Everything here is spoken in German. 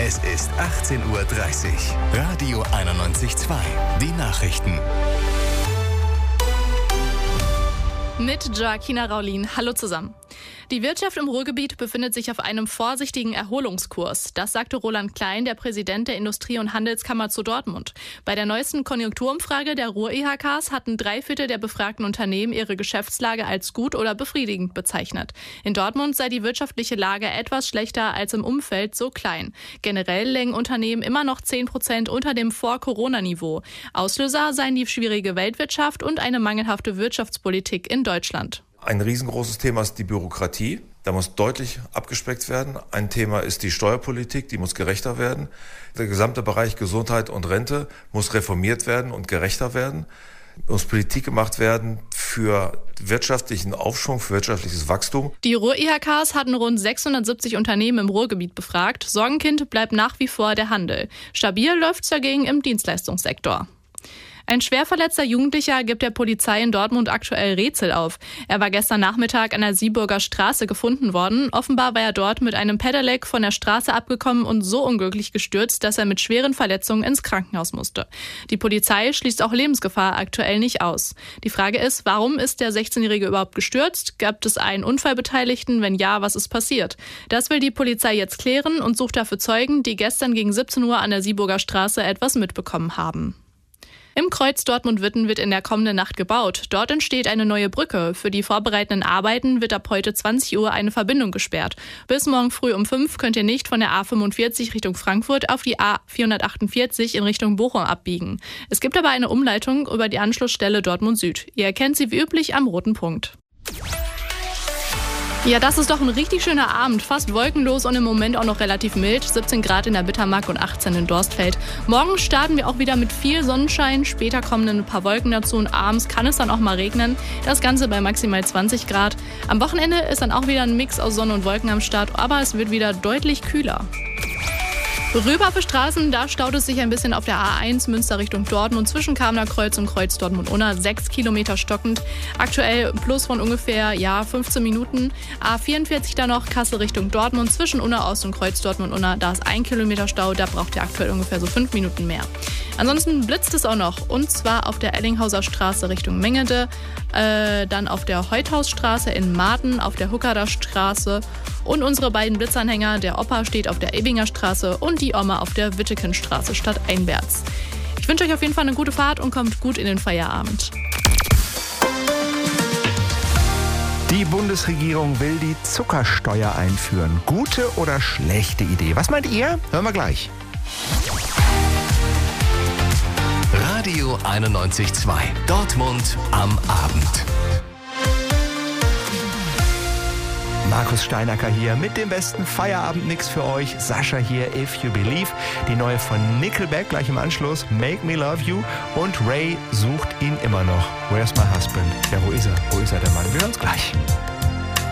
Es ist 18:30 Uhr. Radio 91.2. Die Nachrichten. Mit Joaquina Raulin. Hallo zusammen. Die Wirtschaft im Ruhrgebiet befindet sich auf einem vorsichtigen Erholungskurs. Das sagte Roland Klein, der Präsident der Industrie- und Handelskammer zu Dortmund. Bei der neuesten Konjunkturumfrage der Ruhr-IHKs hatten 3/4 der befragten Unternehmen ihre Geschäftslage als gut oder befriedigend bezeichnet. In Dortmund sei die wirtschaftliche Lage etwas schlechter als im Umfeld, so Klein. Generell lägen Unternehmen immer noch 10% unter dem Vor-Corona-Niveau. Auslöser seien die schwierige Weltwirtschaft und eine mangelhafte Wirtschaftspolitik in Deutschland. Ein riesengroßes Thema ist die Bürokratie. Da muss deutlich abgespeckt werden. Ein Thema ist die Steuerpolitik, die muss gerechter werden. Der gesamte Bereich Gesundheit und Rente muss reformiert werden und gerechter werden. Muss Politik gemacht werden für wirtschaftlichen Aufschwung, für wirtschaftliches Wachstum. Die Ruhr-IHKs hatten rund 670 Unternehmen im Ruhrgebiet befragt. Sorgenkind bleibt nach wie vor der Handel. Stabil läuft's dagegen im Dienstleistungssektor. Ein schwer verletzter Jugendlicher gibt der Polizei in Dortmund aktuell Rätsel auf. Er war gestern Nachmittag an der Sieburger Straße gefunden worden. Offenbar war er dort mit einem Pedelec von der Straße abgekommen und so unglücklich gestürzt, dass er mit schweren Verletzungen ins Krankenhaus musste. Die Polizei schließt auch Lebensgefahr aktuell nicht aus. Die Frage ist, warum ist der 16-Jährige überhaupt gestürzt? Gab es einen Unfallbeteiligten? Wenn ja, was ist passiert? Das will die Polizei jetzt klären und sucht dafür Zeugen, die gestern gegen 17 Uhr an der Sieburger Straße etwas mitbekommen haben. Im Kreuz Dortmund-Witten wird in der kommenden Nacht gebaut. Dort entsteht eine neue Brücke. Für die vorbereitenden Arbeiten wird ab heute 20 Uhr eine Verbindung gesperrt. Bis morgen früh um 5 könnt ihr nicht von der A45 Richtung Frankfurt auf die A448 in Richtung Bochum abbiegen. Es gibt aber eine Umleitung über die Anschlussstelle Dortmund Süd. Ihr erkennt sie wie üblich am roten Punkt. Ja, das ist doch ein richtig schöner Abend. Fast wolkenlos und im Moment auch noch relativ mild. 17 Grad in der Bittermark und 18 in Dorstfeld. Morgen starten wir auch wieder mit viel Sonnenschein. Später kommen ein paar Wolken dazu und abends kann es dann auch mal regnen. Das Ganze bei maximal 20 Grad. Am Wochenende ist dann auch wieder ein Mix aus Sonne und Wolken am Start, aber es wird wieder deutlich kühler. Rüber auf die Straßen, da staut es sich ein bisschen auf der A1 Münster Richtung Dortmund zwischen Kamener Kreuz und Kreuz Dortmund-Unna. 6 Kilometer stockend. Aktuell Plus von ungefähr 15 Minuten. A44 dann noch Kassel Richtung Dortmund zwischen Unna Ost und Kreuz Dortmund-Unna. Da ist 1 Kilometer Stau, da braucht ihr aktuell ungefähr so 5 Minuten mehr. Ansonsten blitzt es auch noch und zwar auf der Ellinghauser Straße Richtung Mengede, dann auf der Heuthausstraße in Marten, auf der Huckader Straße und unsere beiden Blitzanhänger, der Opa steht auf der Ebinger Straße und die Oma auf der Wittekenstraße stadteinwärts. Ich wünsche euch auf jeden Fall eine gute Fahrt und kommt gut in den Feierabend. Die Bundesregierung will die Zuckersteuer einführen. Gute oder schlechte Idee? Was meint ihr? Hören wir gleich. Radio 91.2. Dortmund am Abend. Markus Steinacker hier mit dem besten Feierabendmix für euch. Sascha hier, If You Believe. Die neue von Nickelback gleich im Anschluss. Make Me Love You. Und Ray sucht ihn immer noch. Where's my husband? Ja, wo ist er? Wo ist er, der Mann? Wir hören uns gleich.